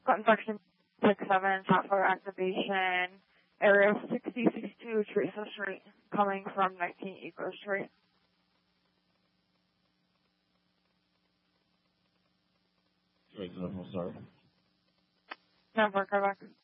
Got section 67, software activation, area 6062 Teresa Street, coming from 19 Eco Street. Sorry. Number, Quebec.